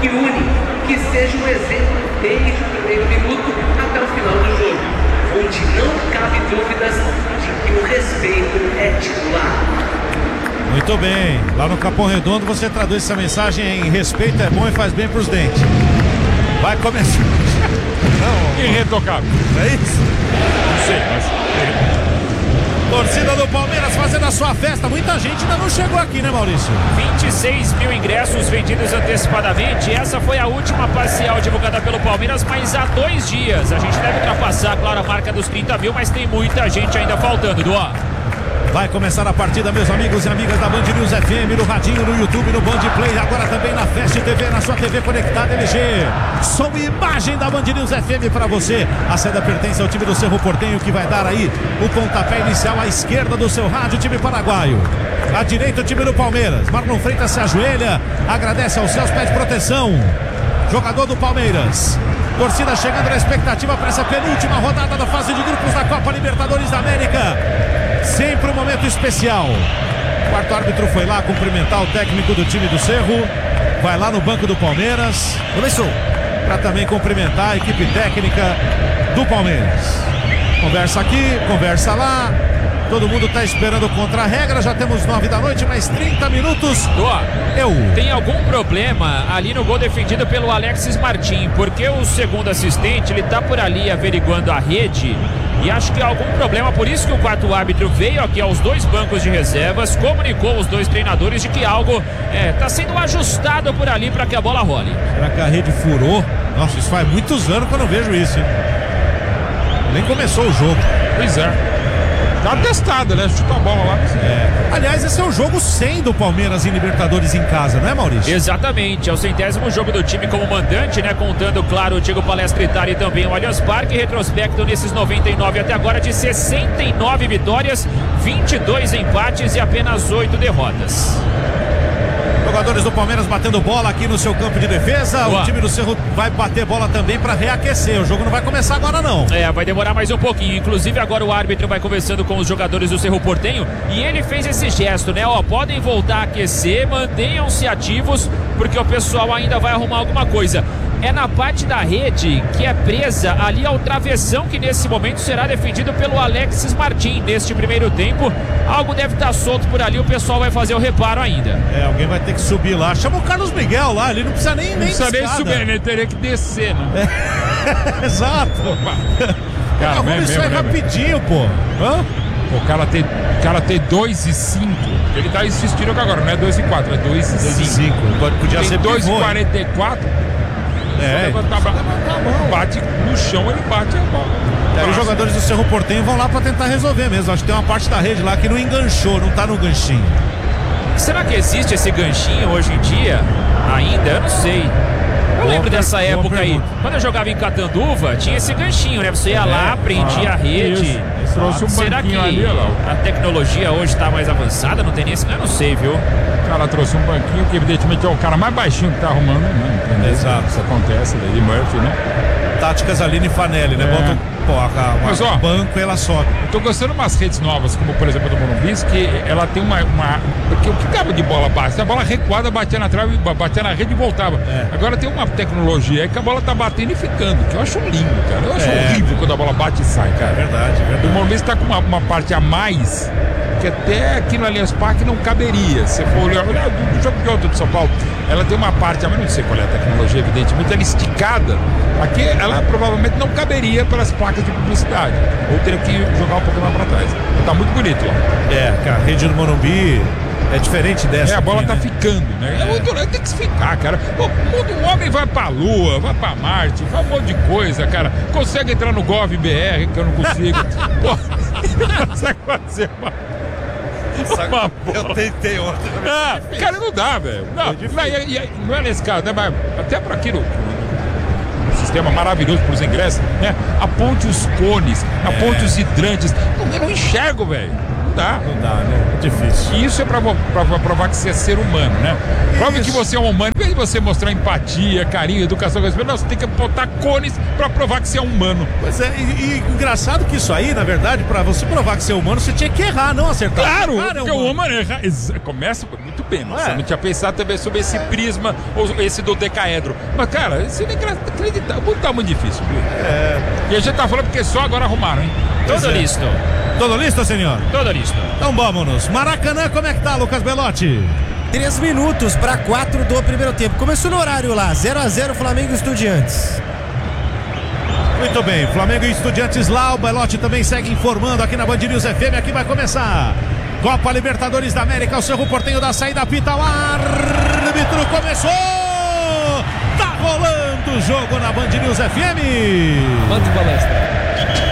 que une, que seja um exemplo desde o primeiro minuto até o final do jogo, onde não cabe dúvidas de que o respeito é titular. Muito bem, lá no Capão Redondo você traduz essa mensagem em respeito é bom e faz bem pros dentes. Vai começar. Não, irretocável. É isso? Não sei, mas... Torcida do Palmeiras fazendo a sua festa. Muita gente ainda não chegou aqui, né, Maurício? 26 mil ingressos vendidos antecipadamente. Essa foi a última parcial divulgada pelo Palmeiras, mas há 2 dias. A gente deve ultrapassar, claro, a marca dos 30 mil, mas tem muita gente ainda faltando, Duan. Vai começar a partida, meus amigos e amigas da Band News FM, no radinho, no YouTube, no Band Play, agora também na Fast TV, na sua TV conectada LG. Som e imagem da Band News FM para você. A saída pertence ao time do Cerro Porteño, que vai dar aí o pontapé inicial à esquerda do seu rádio, time paraguaio. À direita, o time do Palmeiras. Marlon Freitas se ajoelha, agradece aos céus, pede proteção. Jogador do Palmeiras. Torcida chegando na expectativa para essa penúltima rodada da fase de grupos da Copa Libertadores da América. Sempre um momento especial. O quarto árbitro foi lá cumprimentar o técnico do time do Cerro. Vai lá no banco do Palmeiras. Começou. Para também cumprimentar a equipe técnica do Palmeiras. Conversa aqui, conversa lá. Todo mundo está esperando contra a regra. Já temos 9 da noite, mais 30 minutos. Tem algum problema ali no gol defendido pelo Alexis Martin, porque o segundo assistente, ele tá por ali averiguando a rede. E acho que há algum problema, por isso que o quarto árbitro veio aqui aos 2 bancos de reservas, comunicou os 2 treinadores de que algo está sendo ajustado por ali para que a bola role. Será que a rede furou? Nossa, isso faz muitos anos que eu não vejo isso, hein? Nem começou o jogo. Pois é. Tá testada, né? Chuta a bola lá. Aliás, esse é o jogo 100 do Palmeiras em Libertadores em casa, não é, Maurício? Exatamente, é o 100º jogo do time como mandante, né? Contando, claro, o Diego Palestra Itália e também o Allianz Parque. Retrospecto nesses 99 até agora de 69 vitórias, 22 empates e apenas 8 derrotas. Jogadores do Palmeiras batendo bola aqui no seu campo de defesa. O time do Cerro vai bater bola também para reaquecer. O jogo não vai começar agora, não. Vai demorar mais um pouquinho. Inclusive agora o árbitro vai conversando com os jogadores do Cerro Porteño e ele fez esse gesto, né? Podem voltar a aquecer, mantenham-se ativos, porque o pessoal ainda vai arrumar alguma coisa. É na parte da rede que é presa ali ao travessão, que nesse momento será defendido pelo Alexis Martin. Neste primeiro tempo, algo deve estar solto por ali, o pessoal vai fazer o reparo ainda. Alguém vai ter que subir lá. Chama o Carlos Miguel lá, ele não precisa nem precisa nem subir, ele teria que descer, né? Exato. Cara, vamos isso aí rapidinho, pô. O cara tem 2 e 5. Ele tá insistindo agora, não é 2 e 4, é 2 e 5. Podia ser 2 e 44. Levantar a mão, bate no chão, ele bate a bola. E aí os jogadores do Cerro Porteño vão lá pra tentar resolver mesmo. Acho que tem uma parte da rede lá que não enganchou, não tá no ganchinho. Será que existe esse ganchinho hoje em dia? Ainda? Eu não sei. Eu lembro dessa época aí. Quando eu jogava em Catanduva, tinha esse ganchinho, né? Você ia lá, prendia a rede. Trouxe um Será que ali, a tecnologia hoje tá mais avançada? Não tem nem esse... Eu não sei, viu? O cara trouxe um banquinho que evidentemente é o cara mais baixinho que tá arrumando, né? Exato. Isso acontece, Eddie Murphy, né? Táticas Aline Fanelli, né? Bota um banco e ela sobe. Eu tô gostando de umas redes novas, como por exemplo a do Morumbi, que ela tem porque o que dava de bola baixa? A bola recuada, batia na trave, batia na rede e voltava. Agora tem uma tecnologia aí que a bola tá batendo e ficando, que eu acho lindo, cara. Eu acho horrível quando a bola bate e sai, cara. É verdade. O Morumbi tá com uma parte a mais que até aqui no Allianz Parque não caberia. Se for olhar do jogo de ontem do São Paulo, ela tem uma parte, mas não sei qual é a tecnologia, evidentemente, ela é esticada. Aqui ela provavelmente não caberia pelas placas de publicidade. Ou teria que jogar um pouco mais para trás. Tá muito bonito lá. Cara, a rede do Morumbi é diferente dessa. A bola aqui, tá né? ficando, né? Tem que se ficar, cara. O homem vai pra Lua, vai pra Marte, faz um monte de coisa, cara. Consegue entrar no GovBR, que eu não consigo. Consegue fazer eu tentei ontem. Cara, não dá, velho. Não é nesse caso, né? Mas até para aquilo. Um sistema maravilhoso para os ingressos, né? Aponte os cones, aponte os hidrantes. Eu não enxergo, velho. Não dá, né? É difícil. E isso é pra provar que você é ser humano, né? Prove que você é um humano. você mostrar empatia, carinho, educação, respeito. Não, você tem que botar cones pra provar que você é humano. Pois é, e engraçado que isso aí, na verdade, pra você provar que você é humano, você tinha que errar, não acertar. Claro, porque o humano erra. Começa muito bem, mas eu não tinha pensado também sobre esse prisma, ou esse do decaedro. Mas, cara, isso é inacreditável. Tá muito difícil, viu? E a gente tá falando porque só agora arrumaram, hein? Tudo listo. Tudo listo, senhor? Tudo listo. Então vamos. Maracanã, como é que tá, Lucas Belotti? 3 minutos para 4 do primeiro tempo. Começou no horário lá, 0-0 Flamengo e Estudiantes. Muito bem, Flamengo e Estudiantes lá. O Belotti também segue informando aqui na Band News FM. Aqui vai começar Copa Libertadores da América. O Cerro Porteño da saída, apita o árbitro. Começou! Tá rolando o jogo na Band News FM. Manda palestra.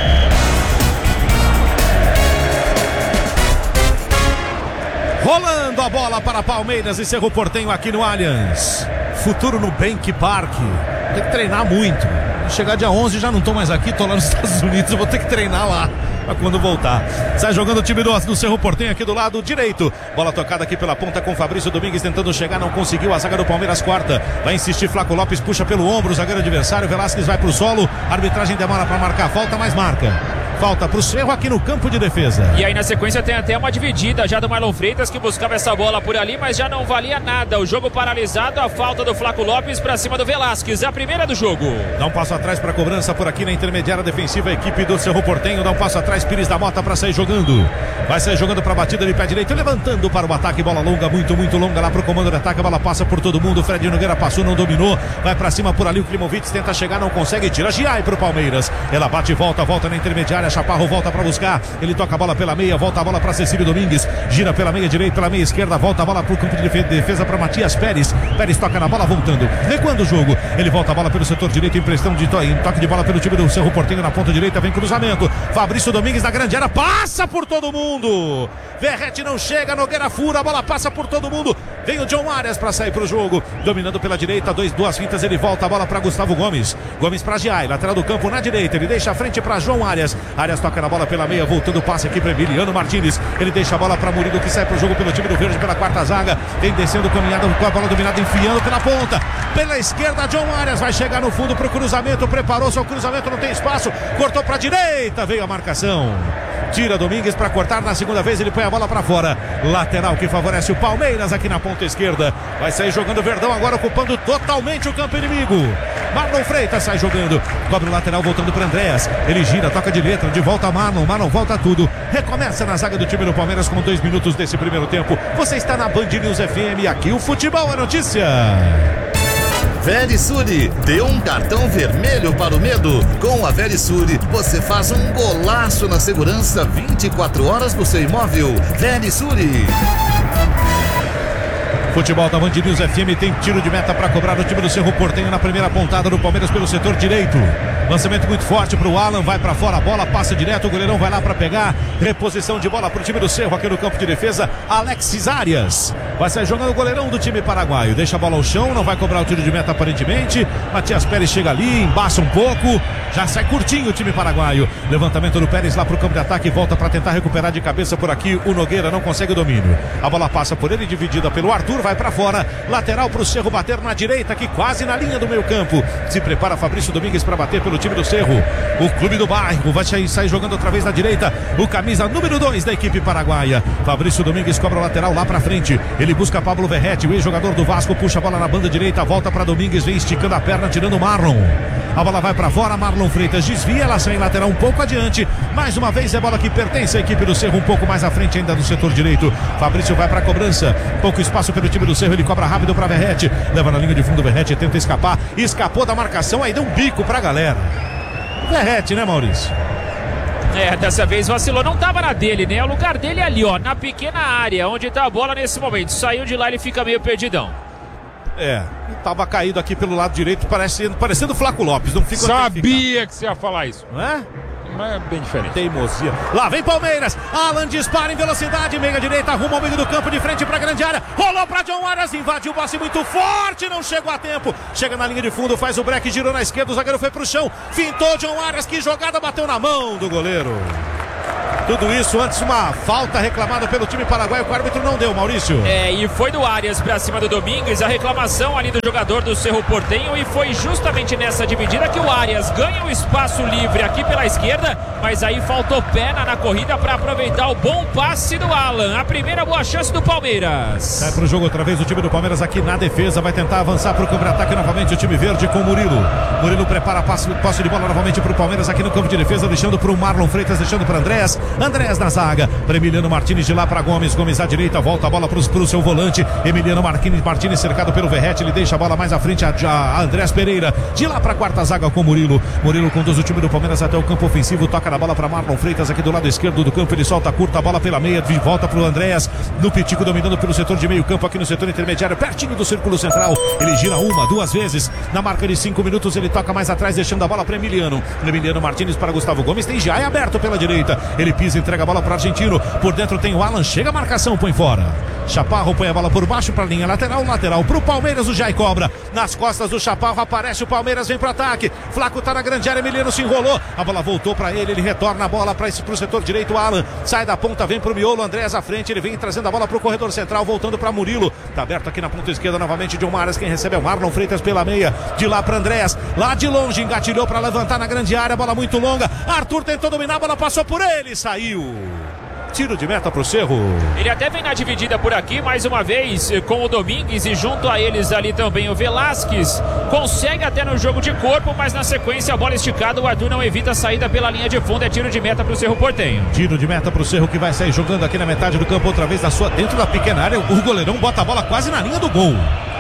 Rolando a bola para Palmeiras e Cerro Porteño aqui no Allianz. Futuro no Bank Park. Tem que treinar muito. Chegar dia 11 já não tô mais aqui, tô lá nos Estados Unidos, eu vou ter que treinar lá pra quando voltar. Sai jogando o time do Cerro Porteño aqui do lado direito. Bola tocada aqui pela ponta com Fabrício Domingues tentando chegar, não conseguiu. A zaga do Palmeiras corta. Vai insistir Flaco Lopes, puxa pelo ombro o zagueiro adversário. Velasquez vai pro solo. A arbitragem demora pra marcar falta, mas marca. Falta pro Cerro aqui no campo de defesa. E aí na sequência tem até uma dividida já do Marlon Freitas, que buscava essa bola por ali, mas já não valia nada. O jogo paralisado, a falta do Flaco Lopes pra cima do Velasquez, a primeira do jogo. Dá um passo atrás pra cobrança por aqui na intermediária defensiva, a equipe do Cerro Porteño. Dá um passo atrás, Pires da Mota pra sair jogando. Vai sair jogando pra batida de pé direito, levantando para o ataque, bola longa, muito longa lá pro comando de ataque. A bola passa por todo mundo, Fred Nogueira passou, não dominou. Vai pra cima por ali, o Klimovic tenta chegar, não consegue, tira Giai pro Palmeiras. Ela bate e volta na intermediária, Chaparro volta pra buscar, ele toca a bola pela meia, volta a bola para Cecílio Domingues, gira pela meia direita, pela meia esquerda, volta a bola para o campo de defesa para Matias Pérez. Pérez toca na bola, voltando, recuando o jogo, ele volta a bola pelo setor direito, emprestão de toque de bola pelo time do Cerro Porteño na ponta direita, vem cruzamento, Fabrício Domingues na grande área, passa por todo mundo, Verrete não chega, Nogueira fura, a bola passa por todo mundo, vem o John Arias para sair pro jogo, dominando pela direita, duas fintas, ele volta a bola para Gustavo Gomes para Giai, lateral do campo na direita, ele deixa a frente para João Arias, Arias toca na bola pela meia, voltando o passe aqui para Emiliano Martínez, ele deixa a bola para Murilo, que sai pro jogo pelo time do Verde pela quarta zaga, vem descendo caminhada com a bola dominada, enfiando pela ponta, pela esquerda, John Arias vai chegar no fundo pro cruzamento, preparou seu cruzamento, não tem espaço, cortou pra direita, veio a marcação, tira Domingues para cortar, na segunda vez ele põe a bola para fora, lateral que favorece o Palmeiras aqui na ponta esquerda, vai sair jogando o Verdão agora, ocupando totalmente o campo inimigo, Marlon Freitas sai jogando, cobre o lateral, voltando para Andréas, ele gira, toca de letra, de volta a Marlon volta tudo, recomeça na zaga do time do Palmeiras com 2 minutos desse primeiro tempo, você está na Band News FM, aqui o futebol é notícia. Verisure, dê um cartão vermelho para o medo. Com a Verisure, você faz um golaço na segurança 24 horas do seu imóvel. Verisure. Futebol da Band News FM tem tiro de meta para cobrar o time do Cerro Porteño na primeira pontada do Palmeiras pelo setor direito. Lançamento muito forte para o Alan, vai para fora, a bola passa direto, o goleirão vai lá para pegar. Reposição de bola para o time do Cerro aqui no campo de defesa. Alexis Arias vai sair jogando o goleirão do time paraguaio. Deixa a bola ao chão, não vai cobrar o tiro de meta aparentemente. Matias Pérez chega ali, embaça um pouco, já sai curtinho o time paraguaio. Levantamento do Pérez lá para o campo de ataque, volta para tentar recuperar de cabeça por aqui. O Nogueira não consegue o domínio. A bola passa por ele, dividida pelo Arthur, vai para fora. Lateral para o Cerro bater na direita, aqui quase na linha do meio campo. Se prepara Fabrício Domingues para bater pelo time do Cerro. O clube do bairro vai sair jogando outra vez na direita. O camisa número 2 da equipe paraguaia. Fabrício Domingues cobra o lateral lá para frente. Ele busca Pablo Verrete, o ex-jogador do Vasco, puxa a bola na banda direita, volta para Domingues, vem esticando a perna, tirando o Marlon. A bola vai para fora, Marlon Freitas desvia, ela sai em lateral um pouco adiante. Mais uma vez é bola que pertence à equipe do Cerro, um pouco mais à frente ainda do setor direito. Fabrício vai para a cobrança, pouco espaço pelo time do Cerro, ele cobra rápido para Verrete, leva na linha de fundo, Verrete tenta escapar, escapou da marcação, aí deu um bico pra galera. Verrete, né, Maurício? Dessa vez vacilou, não tava na dele, né? O lugar dele é ali, ó, na pequena área, onde tá a bola nesse momento. Saiu de lá, ele fica meio perdidão. Tava caído aqui pelo lado direito, parecendo Flaco Lopes, não fica. Sabia que você ia falar isso. Não é? Mas é bem diferente. Teimosia. Lá vem Palmeiras. Alan dispara em velocidade. Meia direita, arruma o meio do campo de frente pra grande área. Rolou pra John Arias. Invadiu o passe muito forte. Não chegou a tempo. Chega na linha de fundo, faz o break, girou na esquerda. O zagueiro foi pro chão. Fintou John Arias. Que jogada, bateu na mão do goleiro. Tudo isso antes uma falta reclamada pelo time paraguaio que o árbitro não deu, Maurício. E foi do Arias pra cima do Domingues, a reclamação ali do jogador do Cerro Porteño, e foi justamente nessa dividida que o Arias ganha o espaço livre aqui pela esquerda, mas aí faltou perna na corrida para aproveitar o bom passe do Alan. A primeira boa chance do Palmeiras. Sai pro jogo outra vez o time do Palmeiras aqui na defesa, vai tentar avançar pro contra-ataque novamente o time verde com o Murilo. Murilo prepara passe de bola novamente pro Palmeiras aqui no campo de defesa, deixando pro Marlon Freitas, deixando pro Andrés na zaga, para Emiliano Martins de lá para Gomes à direita, volta a bola pro seu volante, Emiliano Martins cercado pelo Verrete, ele deixa a bola mais à frente a Andrés Pereira, de lá para a quarta zaga com Murilo conduz o time do Palmeiras até o campo ofensivo, toca na bola para Marlon Freitas aqui do lado esquerdo do campo, ele solta curta a bola pela meia, de volta pro Andrés, no Pitico dominando pelo setor de meio campo aqui no setor intermediário, pertinho do círculo central, ele gira uma, duas vezes, na marca de 5 minutos ele toca mais atrás, deixando a bola para Emiliano Martins para Gustavo Gomes, tem Jai aberto pela direita, ele pisa, entrega a bola para o argentino, por dentro tem o Alan, chega a marcação, põe fora. Chaparro põe a bola por baixo para a linha lateral pro Palmeiras, o Jai cobra, nas costas do Chaparro, aparece o Palmeiras, vem pro ataque, Flaco tá na grande área, Emiliano se enrolou, a bola voltou para ele retorna a bola pro setor direito, o Alan sai da ponta, vem pro miolo, Andrés à frente, ele vem trazendo a bola pro corredor central, voltando para Murilo, tá aberto aqui na ponta esquerda novamente, John Maras, quem recebe é o Marlon Freitas pela meia, de lá para Andrés, lá de longe, engatilhou para levantar na grande área, bola muito longa, Arthur tentou dominar, a bola passou por ele, saiu. Tiro de meta pro Cerro. Ele até vem na dividida por aqui, mais uma vez com o Domingues, e junto a eles ali também o Velasquez. Consegue até no jogo de corpo, mas na sequência a bola esticada, o Arthur não evita a saída pela linha de fundo, é tiro de meta pro Cerro Porteño. Tiro de meta pro Cerro, que vai sair jogando aqui na metade do campo outra vez dentro da pequena área, o goleirão bota a bola quase na linha do gol.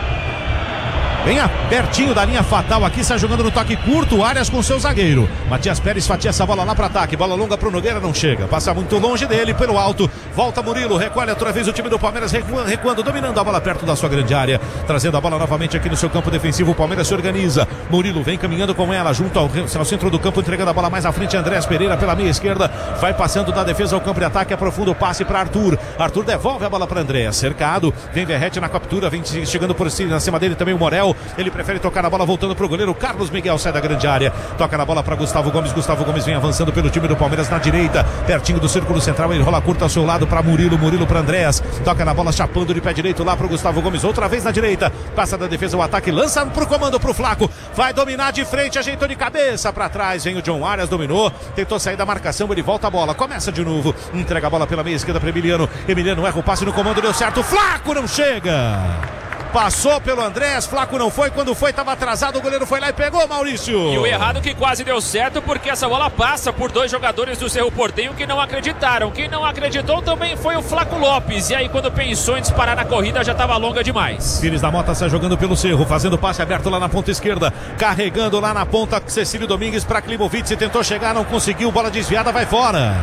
Bem pertinho da linha fatal aqui, sai jogando no toque curto, Arias com seu zagueiro. Matias Pérez fatia essa bola lá para ataque, bola longa pro Nogueira, não chega, passa muito longe dele, pelo alto, volta Murilo, recolhe outra vez o time do Palmeiras, recuando, dominando a bola perto da sua grande área, trazendo a bola novamente aqui no seu campo defensivo, o Palmeiras se organiza, Murilo vem caminhando com ela, junto ao centro do campo, entregando a bola mais à frente, Andrés Pereira pela meia esquerda, vai passando da defesa ao campo de ataque, aprofunda o passe para Arthur devolve a bola para Andrés, cercado, vem Verrete na captura, vem chegando por cima dele também o Morel, ele prefere tocar na bola voltando pro goleiro, Carlos Miguel sai da grande área, toca na bola para Gustavo Gomes vem avançando pelo time do Palmeiras na direita, pertinho do círculo central, ele rola curta ao seu lado para Murilo para Andrés, toca na bola chapando de pé direito lá pro Gustavo Gomes, outra vez na direita, passa da defesa o ataque, lança pro comando pro Flaco, vai dominar de frente, ajeitou de cabeça para trás, vem o John Arias, dominou, tentou sair da marcação, ele volta a bola, começa de novo, entrega a bola pela meia esquerda para Emiliano erra o passe no comando, deu certo, Flaco não chega. Passou pelo Andrés, Flaco não foi, quando foi estava atrasado, o goleiro foi lá e pegou, Maurício. E o errado que quase deu certo, porque essa bola passa por dois jogadores do Cerro Porteño que não acreditaram. Quem não acreditou também foi o Flaco Lopes, e aí quando pensou em disparar na corrida já estava longa demais. Pires da Mota sai jogando pelo Cerro, fazendo passe aberto lá na ponta esquerda, carregando lá na ponta Cecílio Domingues para Klimovic, tentou chegar, não conseguiu, bola desviada, vai fora.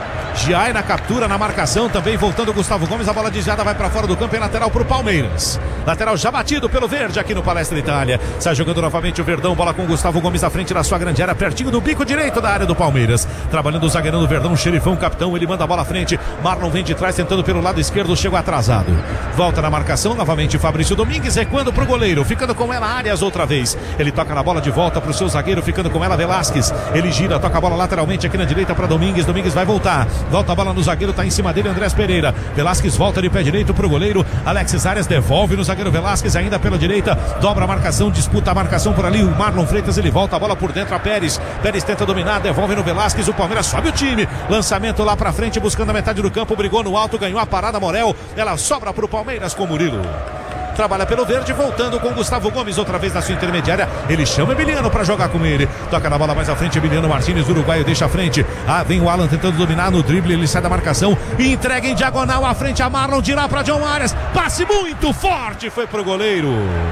Giai na captura, na marcação, também voltando o Gustavo Gomes, a bola desviada vai para fora do campo, é lateral para o Palmeiras. Lateral já batido pelo Verde aqui no Palestra Itália. Sai jogando novamente o Verdão, bola com o Gustavo Gomes à frente da sua grande área, pertinho do bico direito da área do Palmeiras. Trabalhando o zagueirão do Verdão, Xerifão, capitão, ele manda a bola à frente. Marlon vem de trás, tentando pelo lado esquerdo, chegou atrasado. Volta na marcação, novamente Fabrício Domingues, recuando pro goleiro, ficando com ela Arias outra vez. Ele toca na bola de volta pro seu zagueiro, ficando com ela Velasquez. Ele gira, toca a bola lateralmente aqui na direita para Domingues. Domingues vai voltar. Volta a bola no zagueiro, tá em cima dele Andrés Pereira. Velasquez volta de pé direito pro goleiro. Alexis Arias devolve no zagueiro Velasquez, ainda pela direita. Dobra a marcação, disputa a marcação por ali. O Marlon Freitas, ele volta a bola por dentro a Pérez. Pérez tenta dominar, devolve no Velasquez. O Palmeiras sobe o time. Lançamento lá pra frente, buscando a metade do campo. Brigou no alto, ganhou a parada Morel. Ela sobra pro Palmeiras com Murilo. Trabalha pelo Verde, voltando com Gustavo Gomes outra vez na sua intermediária. Ele chama Emiliano para jogar com ele. Toca na bola mais à frente, Emiliano Martins, uruguaio, deixa a frente. Vem o Alan tentando dominar no drible, ele sai da marcação e entrega em diagonal à frente a Marlon, de lá para John Arias. Passe muito forte, foi pro goleiro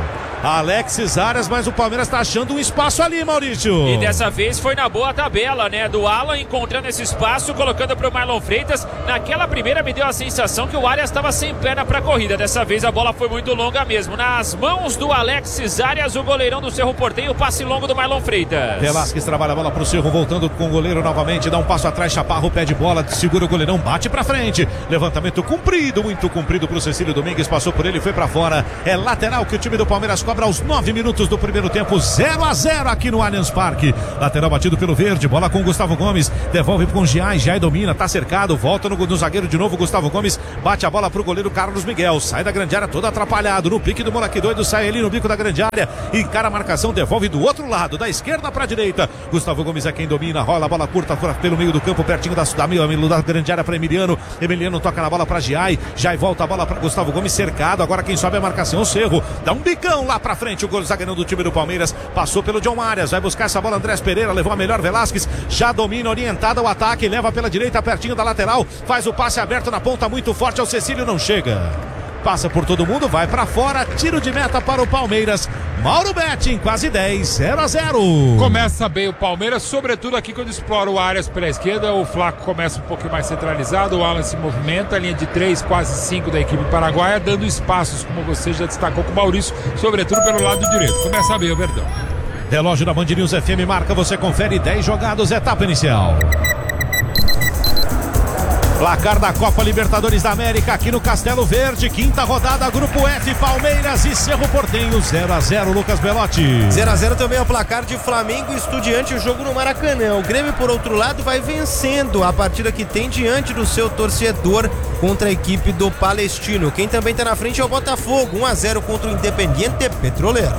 Alexis Arias, mas o Palmeiras está achando um espaço ali, Maurício. E dessa vez foi na boa tabela, né? Do Alan encontrando esse espaço, colocando pro Marlon Freitas. Naquela primeira me deu a sensação que o Arias estava sem perna pra corrida. Dessa vez a bola foi muito longa mesmo. Nas mãos do Alexis Arias, o goleirão do Cerro Porteño, o passe longo do Marlon Freitas. Velasquez trabalha a bola pro Cerro, voltando com o goleiro novamente, dá um passo atrás, Chaparro, pé de bola, segura o goleirão, bate pra frente. Levantamento comprido, muito comprido pro Cecílio Domingues, passou por ele, foi pra fora. É lateral que o time do Palmeiras cobra aos 9 minutos do primeiro tempo, 0-0 aqui no Allianz Parque. Lateral batido pelo Verde, bola com Gustavo Gomes, devolve com Giai, Giai domina, tá cercado, volta no zagueiro de novo, Gustavo Gomes, bate a bola pro goleiro Carlos Miguel, sai da grande área todo atrapalhado, no pique do moleque doido, sai ali no bico da grande área, encara a marcação, devolve do outro lado, da esquerda pra direita, Gustavo Gomes é quem domina, rola a bola curta pelo meio do campo, pertinho da grande área pra Emiliano toca na bola pra Giai volta a bola pra Gustavo Gomes, cercado, agora quem sobe é a marcação, o Cerro, dá um bicão lá pra frente, o gol zagueirão do time do Palmeiras, passou pelo John Arias, vai buscar essa bola, Andrés Pereira, levou a melhor, Velasquez, já domina, orientada o ataque, leva pela direita, pertinho da lateral, faz o passe aberto na ponta, muito forte, ao Cecílio, não chega, passa por todo mundo, vai pra fora, tiro de meta para o Palmeiras, Mauro Betting, quase 10, 0-0. Começa bem o Palmeiras, sobretudo aqui quando explora o Arias pela esquerda, o Flaco começa um pouquinho mais centralizado, o Alan se movimenta, a linha de 3, quase 5 da equipe paraguaia, dando espaços, como você já destacou com o Maurício, sobretudo pelo lado direito. Começa bem o Verdão. Relógio da Band News FM marca, você confere 10 jogados, etapa inicial. Placar da Copa Libertadores da América aqui no Castelo Verde, quinta rodada, Grupo F, Palmeiras e Cerro Porteño, 0-0, Lucas Belotti. 0-0 também é o placar de Flamengo e Estudiante, o jogo no Maracanã. O Grêmio, por outro lado, vai vencendo a partida que tem diante do seu torcedor contra a equipe do Palestino. Quem também está na frente é o Botafogo, 1-0 contra o Independiente Petroleiro.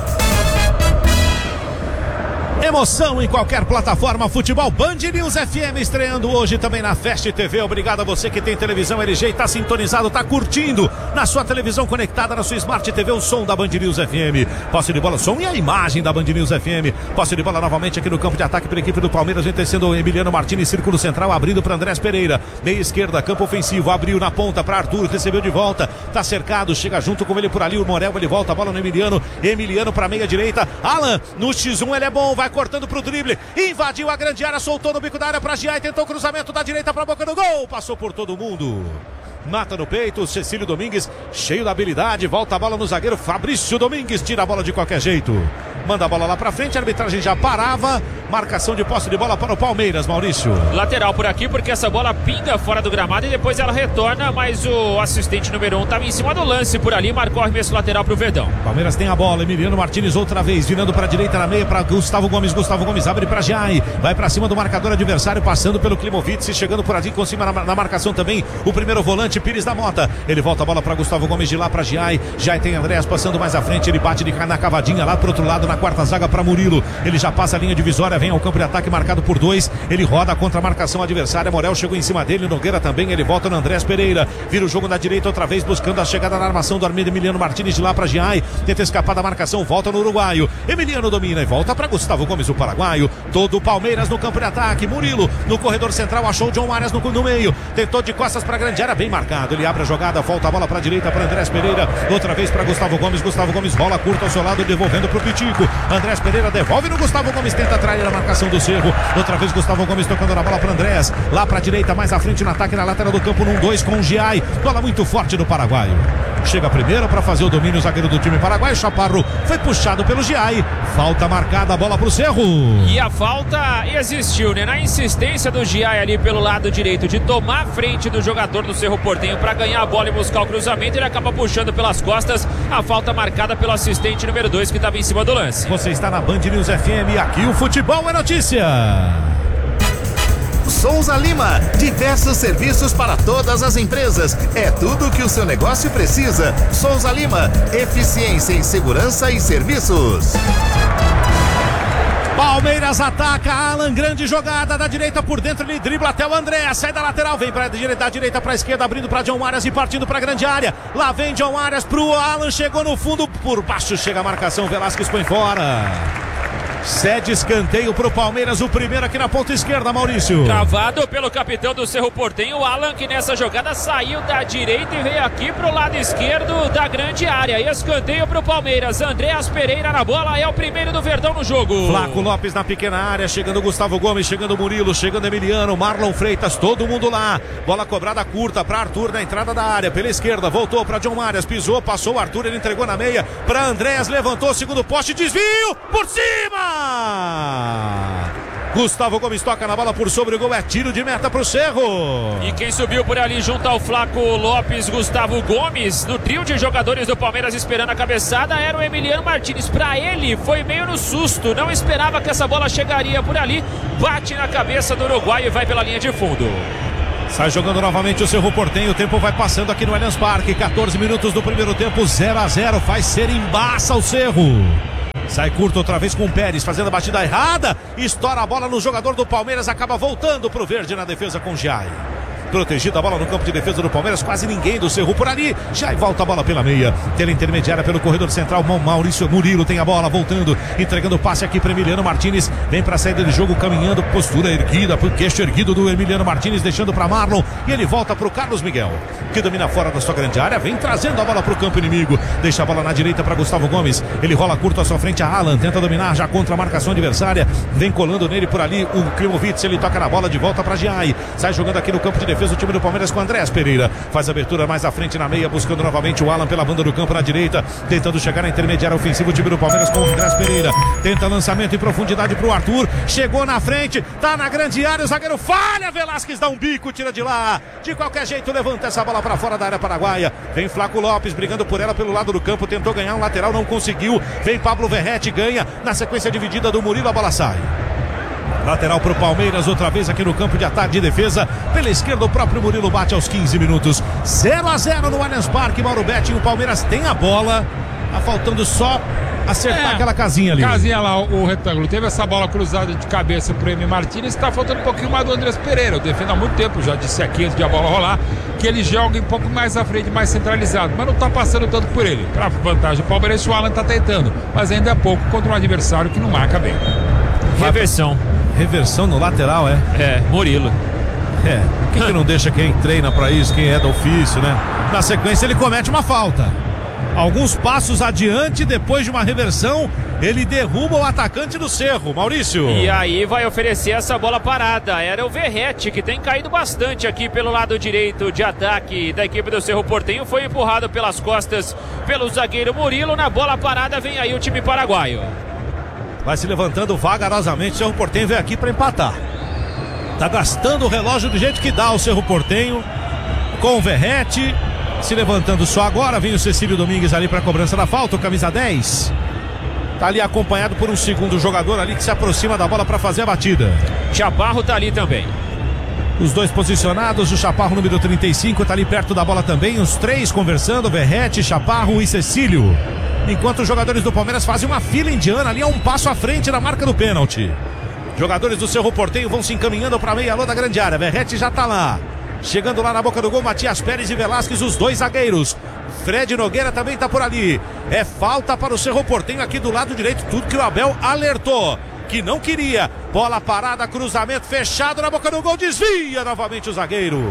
Emoção em qualquer plataforma, futebol Band News FM estreando hoje também na Fast TV. Obrigado a você que tem televisão LG e está sintonizado, está curtindo na sua televisão conectada, na sua Smart TV, o som da Band News FM. Posse de bola, som e a imagem da Band News FM. Posse de bola novamente aqui no campo de ataque pela equipe do Palmeiras, vem tecendo o Emiliano Martins, círculo central, abrindo para Andrés Pereira. Meia esquerda, campo ofensivo, abriu na ponta para Arthur, recebeu de volta, tá cercado, chega junto com ele por ali, o Morel, ele volta a bola no Emiliano para meia direita, Alan, no X1 ele é bom, vai cortando pro drible, invadiu a grande área, soltou no bico da área pra Giai, tentou o cruzamento da direita pra boca do gol, passou por todo mundo, mata no peito, Cecílio Domingues, cheio da habilidade, volta a bola no zagueiro, Fabrício Domingues, tira a bola de qualquer jeito, manda a bola lá pra frente, a arbitragem já parava, marcação de posse de bola para o Palmeiras, Maurício. Lateral por aqui, porque essa bola pinga fora do gramado e depois ela retorna, mas o assistente número 1 estava em cima do lance por ali, marcou o arremesso lateral pro Verdão. Palmeiras tem a bola, Emiliano Martins outra vez, virando pra direita na meia para Gustavo Gomes abre pra Giai, vai pra cima do marcador adversário, passando pelo Klimovic, chegando por ali, com cima na marcação também, o primeiro volante, Pires da Mota, ele volta a bola pra Gustavo Gomes, de lá pra Giai tem Andrés passando mais à frente, ele bate na cavadinha lá pro outro lado, na quarta zaga pra Murilo, ele já passa a linha divisória, vem ao campo de ataque marcado por 2, ele roda contra a marcação adversária, Morel chegou em cima dele, Nogueira também, ele volta no Andrés Pereira, vira o jogo na direita outra vez, buscando a chegada na armação do Emiliano Martins, de lá pra Giai, tenta escapar da marcação, volta no uruguaio, Emiliano domina e volta pra Gustavo Gomes, o paraguaio, todo o Palmeiras no campo de ataque, Murilo no corredor central, achou o John Arias no meio, tentou de costas pra grande área, bem marcado, ele abre a jogada, volta a bola pra direita pra Andrés Pereira, outra vez pra Gustavo Gomes rola curta ao seu lado, devolvendo pro Pitico, Andrés Pereira devolve no Gustavo Gomes, tenta atrair a marcação do Cerro, outra vez Gustavo Gomes tocando na bola para Andrés, lá para a direita, mais à frente no ataque, na lateral do campo, num 2 com o Giai, bola muito forte do paraguaio, chega primeiro para fazer o domínio, o zagueiro do time paraguaio, Chaparro, foi puxado pelo Giai, falta marcada, a bola pro Cerro. E a falta existiu, né? Na insistência do Giai ali pelo lado direito, de tomar a frente do jogador do Cerro Porteño para ganhar a bola e buscar o cruzamento, ele acaba puxando pelas costas, a falta marcada pelo assistente número 2 que estava em cima do lance. Você está na Band News FM, aqui o futebol é notícia. Souza Lima, diversos serviços para todas as empresas. É tudo o que o seu negócio precisa. Souza Lima, eficiência em segurança e serviços. Palmeiras ataca, Alan, grande jogada da direita por dentro, ele dribla até o André, sai da lateral, vem da direita para a esquerda, abrindo para John Arias e partindo para a grande área, lá vem John Arias pro Alan, chegou no fundo, por baixo chega a marcação, Velasquez põe fora. Cede escanteio pro Palmeiras, o primeiro aqui na ponta esquerda, Maurício. Travado pelo capitão do Cerro Porteño, o Alan, que nessa jogada saiu da direita e veio aqui pro lado esquerdo da grande área. Escanteio pro Palmeiras, Andrés Pereira na bola, é o primeiro do Verdão no jogo. Flaco Lopes na pequena área, chegando Gustavo Gomes, chegando Murilo, chegando Emiliano, Marlon Freitas, todo mundo lá. Bola cobrada curta para Arthur na entrada da área, pela esquerda, voltou para John Arias, pisou, passou o Arthur, ele entregou na meia para Andrés, levantou, segundo poste, desvio, por cima! Gustavo Gomes toca na bola por sobre o gol, é tiro de meta pro Cerro. E quem subiu por ali junto ao Flaco Lopes, Gustavo Gomes, no trio de jogadores do Palmeiras esperando a cabeçada, era o Emiliano Martins. Pra ele foi meio no susto, não esperava que essa bola chegaria por ali, bate na cabeça do uruguaio e vai pela linha de fundo. Sai jogando novamente o Cerro Porteño, o tempo vai passando aqui no Allianz Parque, 14 minutos do primeiro tempo, 0-0, faz ser embaça o Cerro. Sai curto outra vez com o Pérez, fazendo a batida errada, estoura a bola no jogador do Palmeiras, acaba voltando pro verde na defesa com Jai. Protegida a bola no campo de defesa do Palmeiras, quase ninguém do Cerro por ali. Jai volta a bola pela meia, tela intermediária pelo corredor central. Maurício Murilo tem a bola, voltando, entregando o passe aqui para Emiliano Martins. Vem para a saída de jogo, caminhando, postura erguida, pro queixo erguido do Emiliano Martins, deixando para Marlon. E ele volta para o Carlos Miguel, que domina fora da sua grande área, vem trazendo a bola para o campo inimigo. Deixa a bola na direita para Gustavo Gomes. Ele rola curto à sua frente, a Alan tenta dominar já contra a marcação adversária. Vem colando nele por ali o Klimovic, ele toca na bola de volta para Jai. Sai jogando aqui no campo de defesa o time do Palmeiras com Andrés Pereira. Faz a abertura mais à frente na meia, buscando novamente o Alan pela banda do campo na direita, tentando chegar na intermediária ofensiva o time do Palmeiras com o Andrés Pereira. Tenta lançamento em profundidade pro Arthur. Chegou na frente, tá na grande área, o zagueiro falha, Velasquez dá um bico, tira de lá. De qualquer jeito, levanta essa bola para fora da área paraguaia. Vem Flaco Lopes brigando por ela pelo lado do campo, tentou ganhar um lateral, não conseguiu. Vem Pablo Verrete, ganha na sequência dividida do Murilo, a bola sai. Lateral para o Palmeiras, outra vez aqui no campo de ataque de defesa. Pela esquerda, o próprio Murilo bate aos 15 minutos. 0-0 no Allianz Parque, Mauro Betti. O Palmeiras tem a bola. Tá faltando só acertar aquela casinha ali. Casinha lá, o retângulo. Teve essa bola cruzada de cabeça pro Emi Martins. Tá faltando um pouquinho mais do Andrés Pereira. Eu defendo há muito tempo, já disse aqui antes de a bola rolar, que ele joga um pouco mais à frente, mais centralizado. Mas não tá passando tanto por ele. Pra vantagem do Palmeiras, o Alan tá tentando. Mas ainda é pouco contra um adversário que não marca bem. Reversão no lateral, é? É, Murilo. Quem que não deixa quem treina pra isso, quem é do ofício, né? Na sequência ele comete uma falta. Alguns passos adiante, depois de uma reversão, ele derruba o atacante do Cerro, Maurício. E aí vai oferecer essa bola parada. Era o Verrete, que tem caído bastante aqui pelo lado direito de ataque da equipe do Cerro Porteño. Foi empurrado pelas costas pelo zagueiro Murilo. Na bola parada vem aí o time paraguaio. Vai se levantando vagarosamente. O Cerro Porteño veio aqui para empatar. Tá gastando o relógio do jeito que dá o Cerro Porteño. Com o Verrete se levantando só agora. Vem o Cecílio Domingues ali para a cobrança da falta. O camisa 10. Tá ali acompanhado por um segundo jogador ali que se aproxima da bola para fazer a batida. Chaparro tá ali também. Os dois posicionados. O Chaparro número 35 tá ali perto da bola também. Os três conversando. Verrete, Chaparro e Cecílio. Enquanto os jogadores do Palmeiras fazem uma fila indiana ali a um passo à frente da marca do pênalti. Jogadores do Cerro Porteño vão se encaminhando para a meia-lua da grande área. Verrete já tá lá. Chegando lá na boca do gol, Matias Pérez e Velasquez, os dois zagueiros. Fred Nogueira também tá por ali. É falta para o Cerro Porteño aqui do lado direito. Tudo que o Abel alertou que não queria. Bola parada, cruzamento fechado na boca do gol. Desvia novamente o zagueiro.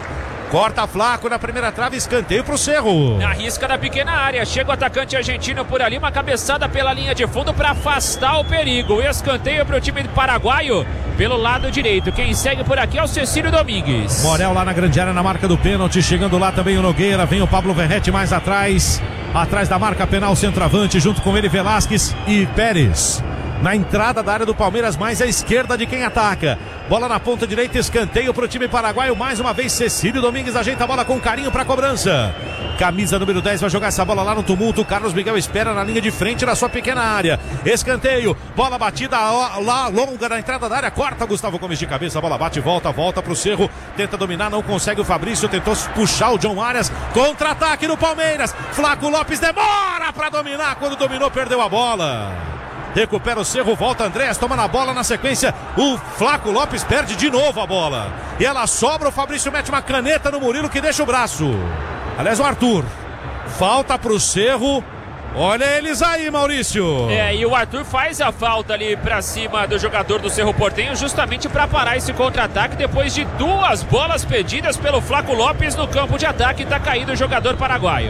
Corta Flaco na primeira trave, escanteio pro Cerro. Na risca da pequena área, chega o atacante argentino por ali, uma cabeçada pela linha de fundo para afastar o perigo. Escanteio pro time paraguaio pelo lado direito. Quem segue por aqui é o Cecílio Domingues. Morel lá na grande área na marca do pênalti, chegando lá também o Nogueira, vem o Pablo Verrete mais atrás da marca penal, centroavante, junto com ele Velasquez e Pérez. Na entrada da área do Palmeiras, mais à esquerda de quem ataca. Bola na ponta direita, escanteio para o time paraguaio. Mais uma vez, Cecílio Domingues ajeita a bola com carinho para a cobrança. Camisa número 10 vai jogar essa bola lá no tumulto. Carlos Miguel espera na linha de frente da sua pequena área. Escanteio, bola batida lá longa na entrada da área. Corta Gustavo Gomes de cabeça, a bola bate e volta para o Cerro. Tenta dominar, não consegue o Fabrício. Tentou puxar o John Arias. Contra-ataque no Palmeiras. Flaco Lopes demora para dominar. Quando dominou, perdeu a bola. Recupera o Cerro, volta Andrés, toma na bola na sequência. O Flaco Lopes perde de novo a bola. E ela sobra, o Fabrício mete uma caneta no Murilo que deixa o braço. Aliás, o Arthur. Falta pro Cerro. Olha eles aí, Maurício. E o Arthur faz a falta ali pra cima do jogador do Cerro Porteño, justamente para parar esse contra-ataque depois de duas bolas pedidas pelo Flaco Lopes no campo de ataque. Tá caído o jogador paraguaio.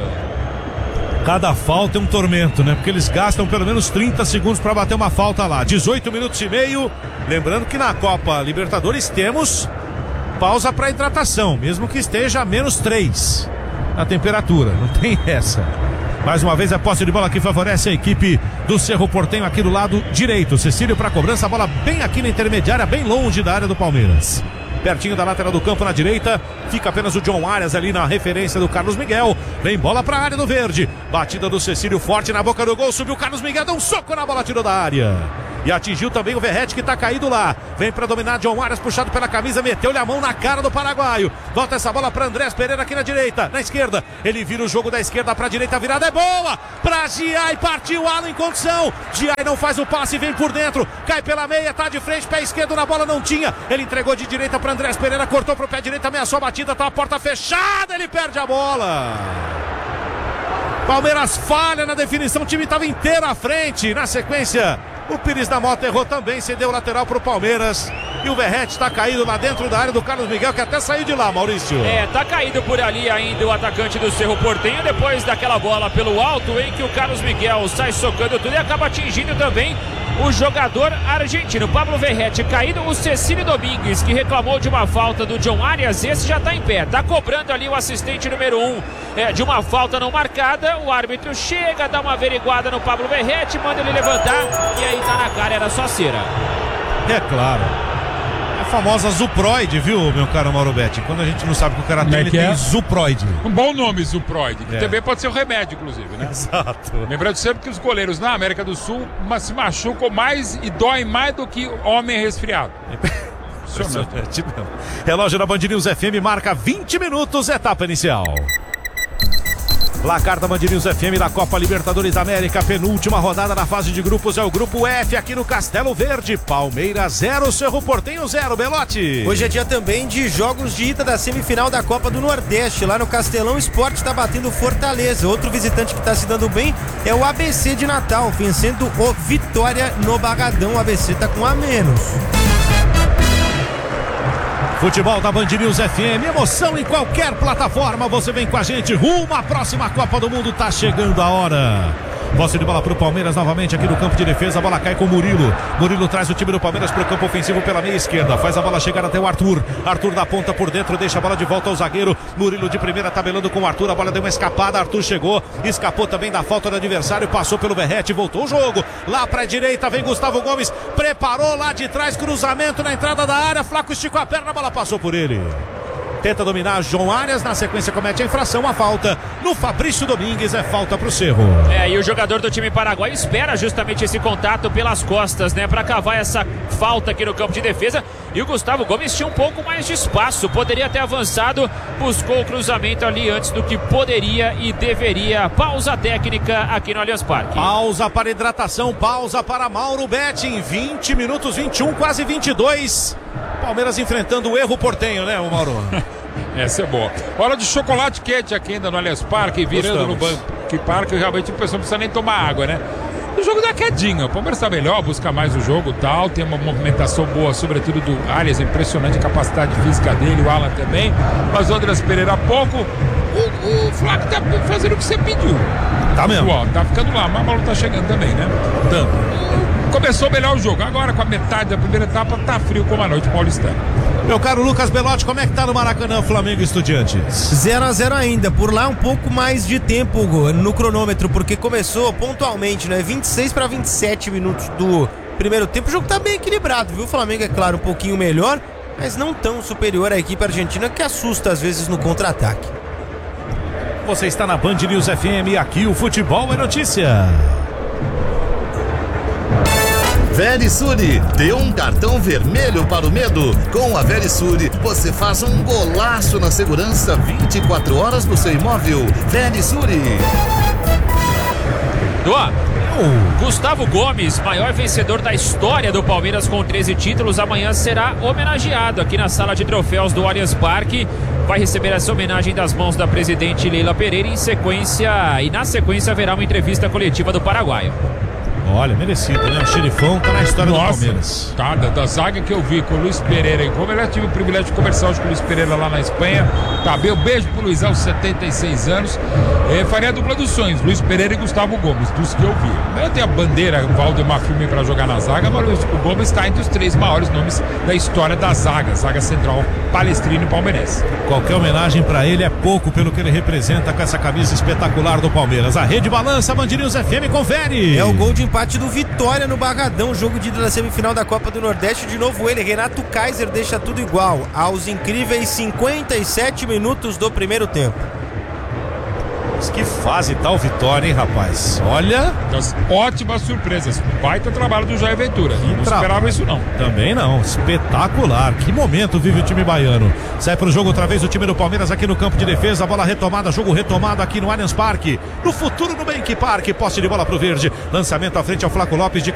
Cada falta é um tormento, né? Porque eles gastam pelo menos 30 segundos para bater uma falta lá. 18 minutos e meio. Lembrando que na Copa Libertadores temos pausa para hidratação, mesmo que esteja a -3 na temperatura. Não tem essa. Mais uma vez é posse de bola que favorece a equipe do Cerro Porteño aqui do lado direito. Cecílio para cobrança, a bola bem aqui na intermediária, bem longe da área do Palmeiras. Pertinho da lateral do campo na direita, fica apenas o John Arias ali na referência do Carlos Miguel. Vem bola para a área do verde. Batida do Cecílio forte na boca do gol, subiu o Carlos Miguel, deu um soco na bola, tirou da área. E atingiu também o Verrete que tá caído lá. Vem para dominar John Arias, puxado pela camisa, meteu-lhe a mão na cara do paraguaio. Volta essa bola para Andrés Pereira aqui na direita, na esquerda. Ele vira o jogo da esquerda para a direita, a virada é boa. Para Giai, partiu Alan em condição. Giai não faz o passe, vem por dentro. Cai pela meia, tá de frente, pé esquerdo na bola, não tinha. Ele entregou de direita para Andrés Pereira, cortou pro pé direito, ameaçou a batida, tá a porta fechada, ele perde a bola. Palmeiras falha na definição, o time estava inteiro à frente. Na sequência, o Pires da Mota errou também, cedeu o lateral pro Palmeiras. E o Verrete está caído lá dentro da área do Carlos Miguel, que até saiu de lá, Maurício. Tá caído por ali ainda o atacante do Cerro Porteño, depois daquela bola pelo alto, em que o Carlos Miguel sai socando tudo e acaba atingindo também o jogador argentino. Pablo Verrete caído, o Cecílio Domingues, que reclamou de uma falta do John Arias, esse já está em pé, tá cobrando ali o assistente número 1 de uma falta não marcada. O árbitro chega, dá uma averiguada no Pablo Verrete, manda ele levantar e aí tá na cara, era só cera. É claro. A famosa Zuproide, viu, meu caro Mauro Betti? Quando a gente não sabe que o cara tem, ele tem Zuproide. Um bom nome, Zuproide, que também pode ser um remédio, inclusive, né? Exato. Lembrando sempre que os goleiros na América do Sul se machucam mais e doem mais do que homem resfriado. Relógio da Band News FM marca 20 minutos, etapa inicial. Placar da Band News FM da Copa Libertadores da América, penúltima rodada na fase de grupos, é o grupo F aqui no Castelo Verde. Palmeiras 0, Cerro Porteño 0, Belotti. Hoje é dia também de jogos de ida da semifinal da Copa do Nordeste, lá no Castelão. O Sport está batendo Fortaleza. Outro visitante que está se dando bem é o ABC de Natal, vencendo o Vitória no Barradão. O ABC está com a menos. Futebol da Band News FM, emoção em qualquer plataforma, você vem com a gente rumo à próxima Copa do Mundo, tá chegando a hora. Posse de bola pro Palmeiras novamente aqui no campo de defesa, a bola cai com o Murilo. Murilo traz o time do Palmeiras pro campo ofensivo pela meia esquerda, faz a bola chegar até o Arthur. Arthur da ponta por dentro, deixa a bola de volta ao zagueiro. Murilo de primeira tabelando com o Arthur, a bola deu uma escapada, Arthur chegou, escapou também da falta do adversário, passou pelo Verrete, voltou o jogo. Lá pra direita vem Gustavo Gomes, preparou lá de trás, cruzamento na entrada da área, Flaco esticou a perna, a bola passou por ele. Tenta dominar João Arias, na sequência comete a infração, a falta no Fabrício Domingues, é falta pro Cerro. E o jogador do time paraguaio espera justamente esse contato pelas costas, né, para cavar essa falta aqui no campo de defesa. E o Gustavo Gomes tinha um pouco mais de espaço, poderia ter avançado, buscou o cruzamento ali antes do que poderia e deveria. Pausa técnica aqui no Allianz Parque. Pausa para hidratação, pausa para Mauro Betti, 20 minutos, 21, quase 22. Palmeiras enfrentando o Cerro Porteño, né, o Mauro? Essa é boa. Hora de chocolate quente aqui ainda no Allianz Parque, virando no banco que parque, realmente o pessoal não precisa nem tomar água, né? O jogo dá quedinha, o Palmeiras está melhor, busca mais o jogo e tal, tem uma movimentação boa, sobretudo do Arias, impressionante a capacidade física dele, o Alan também, mas o Andrés Pereira há pouco, o Flaco tá fazendo o que você pediu. Tá mesmo. Tá ficando lá, mas a bola tá chegando também, né? Começou melhor o jogo, agora com a metade da primeira etapa tá frio como a noite paulistana. Meu caro Lucas Belotti, como é que tá no Maracanã, Flamengo e Estudiantes? 0-0 ainda, por lá um pouco mais de tempo no cronômetro, porque começou pontualmente, né? 26 para 27 minutos do primeiro tempo. O jogo tá bem equilibrado, viu? O Flamengo, é claro, um pouquinho melhor, mas não tão superior à equipe argentina, que assusta às vezes no contra-ataque. Você está na Band News FM, aqui o futebol é notícia. Verisure, dê um cartão vermelho para o medo. Com a Verisure, você faz um golaço na segurança 24 horas do seu imóvel. Verisure. Gustavo Gomes, maior vencedor da história do Palmeiras com 13 títulos, amanhã será homenageado aqui na sala de troféus do Allianz Parque. Vai receber essa homenagem das mãos da presidente Leila Pereira e na sequência haverá uma entrevista coletiva do paraguaio. Olha, merecido, né? O xerifão tá na história do Palmeiras. Tá, da zaga que eu vi com o Luiz Pereira e como eu tive o privilégio de conversar hoje com o Luiz Pereira lá na Espanha. Tá bem, um beijo pro Luizão, 76 anos. Faria a dupla dos sonhos, Luiz Pereira e Gustavo Gomes, dos que eu vi. Eu tenho a bandeira, o Valdemar Filme pra jogar na zaga, mas o Gomes está entre os 3 maiores nomes da história da zaga central palestrino e palmeirense. Qualquer homenagem pra ele é pouco pelo que ele representa com essa camisa espetacular do Palmeiras. A rede balança, Band News FM, confere. É o gol de empate do Vitória no Barradão, jogo de ida da semifinal da Copa do Nordeste. De novo ele, Renato Kaiser, deixa tudo igual aos incríveis 57 minutos do primeiro tempo. Que fase tal Vitória, hein, rapaz? Olha, das ótimas surpresas, baita trabalho do Jair Ventura. Não esperava isso não. Também não, espetacular. Que momento vive o time baiano. Sai pro jogo outra vez o time do Palmeiras aqui no campo de defesa, bola retomada, jogo retomado aqui no Allianz Parque. No futuro no Bank Park, posse de bola pro verde, lançamento à frente ao Flaco Lopes de